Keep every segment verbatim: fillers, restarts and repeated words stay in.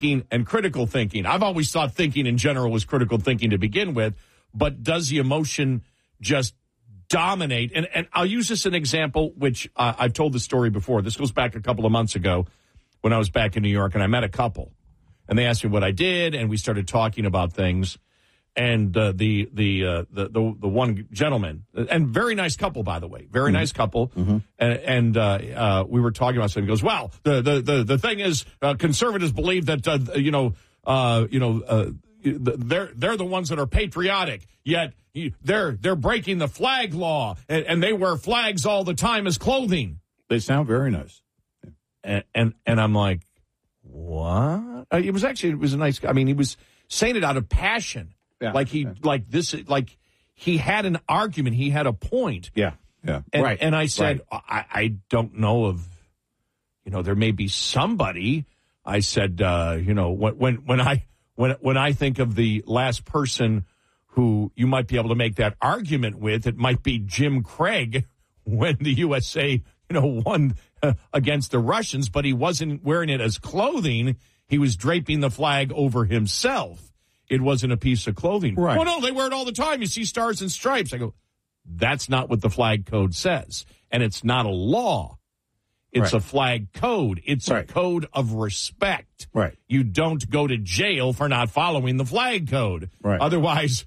and critical thinking. I've always thought thinking in general was critical thinking to begin with, but does the emotion just dominate? And, and I'll use this as an example, which uh, I've told the story before. This goes back a couple of months ago when I was back in New York, and I met a couple. And they asked me what I did, and we started talking about things. And uh, the the, uh, the the the one gentleman, and very nice couple, by the way, very mm-hmm. nice couple, mm-hmm. and, and uh, uh, we were talking about something. He goes, "Well, the the the, the thing is, uh, conservatives believe that uh, you know uh, you know uh, they're they're the ones that are patriotic, yet they're they're breaking the flag law, and, and they wear flags all the time as clothing." They sound very nice, and and, and I'm like, what? Uh, it was actually it was a nice. I mean, he was saying it out of passion. Yeah, like he, yeah. like this, like he had an argument. He had a point. Yeah, yeah, and, right. And I said, right. I, I don't know of, you know, there may be somebody. I said, uh, you know, when when when I when when I think of the last person who you might be able to make that argument with, it might be Jim Craig when the U S A, you know, won uh, against the Russians, but he wasn't wearing it as clothing. He was draping the flag over himself. It wasn't a piece of clothing. Right. Oh, no, they wear it all the time. You see stars and stripes. I go, that's not what the flag code says. And it's not a law. It's right. a flag code. It's right. a code of respect. Right. You don't go to jail for not following the flag code. Right. Otherwise,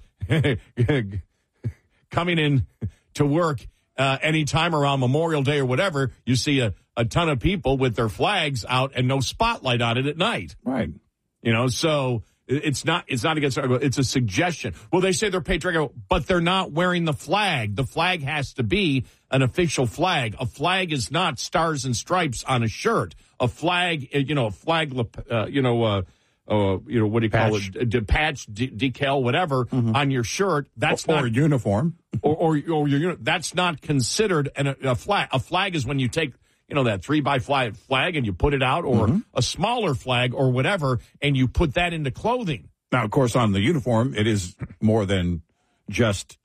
coming in to work uh, anytime around Memorial Day or whatever, you see a, a ton of people with their flags out and no spotlight on it at night. Right. You know, so... It's not. It's not against. It's a suggestion. Well, they say they're patriotic, but they're not wearing the flag. The flag has to be an official flag. A flag is not stars and stripes on a shirt. A flag, you know, a flag. Uh, you know, uh, uh, you know, what do you call patch. it? De- patch, de- decal, whatever mm-hmm. on your shirt. That's or, not or uniform. or or, or your. That's not considered an, a flag. A flag is when you take. You know, that three by flag flag and you put it out, or mm-hmm. a smaller flag or whatever, and you put that into clothing. Now, of course, on the uniform, it is more than just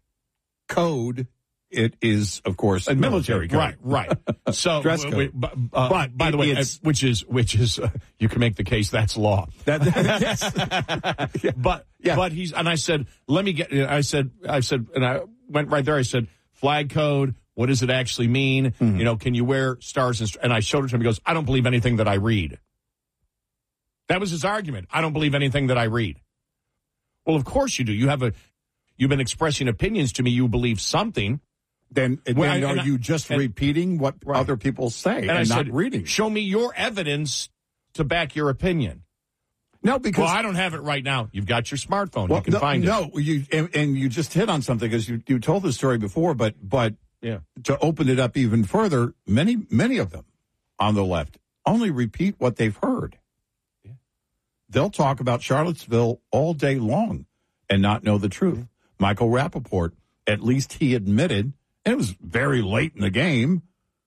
code. It is, of course, a military code. Right, right. So, dress code. Wait, but, uh, but by it, the way, uh, which is, which is, uh, you can make the case that's law. That, yes. yeah. But, yeah. but he's, and I said, let me get, I said, I said, and I went right there. I said, flag code. What does it actually mean? Mm-hmm. You know, can you wear stars and, and I showed it to him. He goes, I don't believe anything that I read. That was his argument. I don't believe anything that I read. Well, of course you do. You have a, you've been expressing opinions to me. You believe something. Then, then well, are I, you just and, repeating what right. other people say and, and I not said, reading? Show me your evidence to back your opinion. No, because well, I don't have it right now. You've got your smartphone. Well, you can no, find no, it. No, you and, and you just hit on something because you, you told the story before, but but yeah. to open it up even further, many many of them on the left only repeat what they've heard. Yeah. They'll talk about Charlottesville all day long and not know the truth. Yeah. Michael Rappaport, at least he admitted, and it was very late in the game.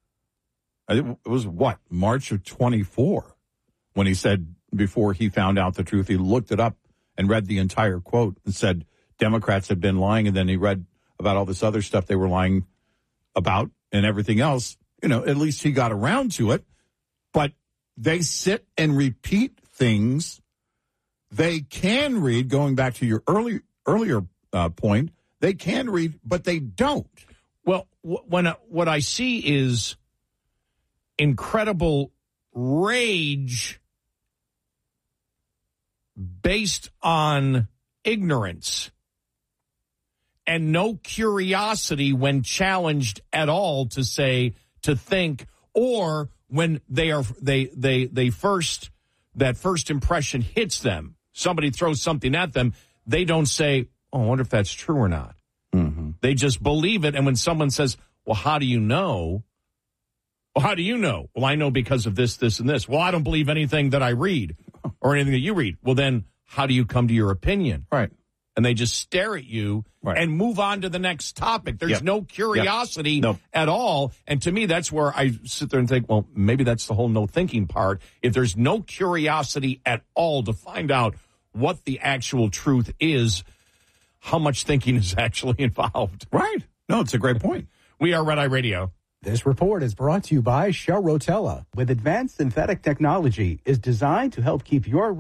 It was what, March of twenty-four, when he said, before he found out the truth, he looked it up and read the entire quote and said Democrats had been lying, and then he read about all this other stuff they were lying about and everything else. You know, at least he got around to it. But they sit and repeat things they can read, going back to your early, earlier uh, point, they can read, but they don't. Well, when uh, what I see is incredible rage based on ignorance and no curiosity when challenged at all to say, to think, or when they are they they they first that first impression hits them, somebody throws something at them, they don't say, oh, I wonder if that's true or not. Mm-hmm. They just believe it. And when someone says, well, how do you know? Well, how do you know? Well, I know because of this, this, and this. Well, I don't believe anything that I read or anything that you read. Well, then how do you come to your opinion? Right. And they just stare at you right. and move on to the next topic. There's yep. no curiosity yep. nope. at all. And to me, that's where I sit there and think, well, maybe that's the whole no thinking part. If there's no curiosity at all to find out what the actual truth is, how much thinking is actually involved. Right. No, it's a great point. We are Red Eye Radio. This report is brought to you by Shell Rotella. With advanced synthetic technology, is designed to help keep your